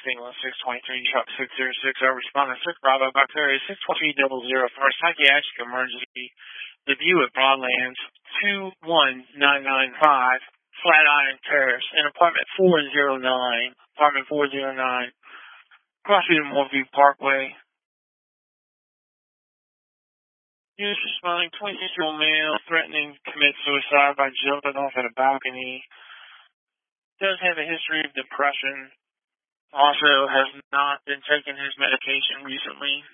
England 623, Truck 606, responding 6 Bravo, Box Area 62300, for a psychiatric emergency. The view at Broadlands 21995, Flatiron Terrace, in apartment 409, crossing the Moorview Parkway. News responding, 26-year-old male threatening to commit suicide by jumping off at a balcony. Does have a history of depression. Also has not been taking his medication recently.